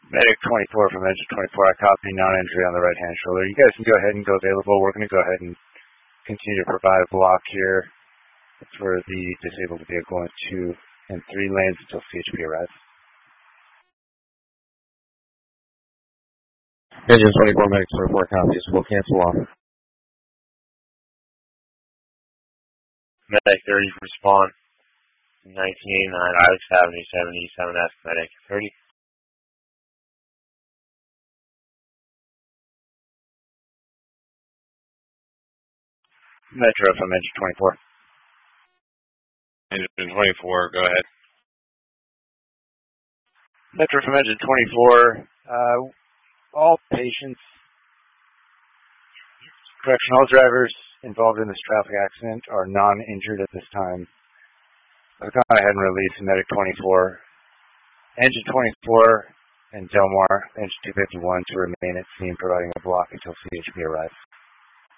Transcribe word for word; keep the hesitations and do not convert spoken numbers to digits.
Medic twenty-four from Engine twenty-four, I copy non-injury on the right-hand shoulder. You guys can go ahead and go available. We're going to go ahead and continue to provide a block here for the disabled vehicle in two and three lanes until C H P arrives. Engine twenty-four, Medic twenty-four copies. We'll cancel off. Medic thirty, respond. nineteen eighty-nine, Alex Avenue, seventy-seven F, Medic thirty. Metro from Engine twenty-four. Engine twenty-four, go ahead. Metro from Engine twenty-four. Uh, all patients, correction, all drivers involved in this traffic accident are non-injured at this time. I've gone ahead and released Medic twenty-four. Engine twenty-four and Delmar, Engine two fifty-one, to remain at scene, providing a block until C H P arrives.